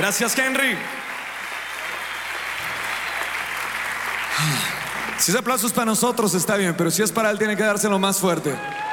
Gracias, Henry. Si ese aplauso es para nosotros, está bien, pero si es para él, tiene que dárselo más fuerte.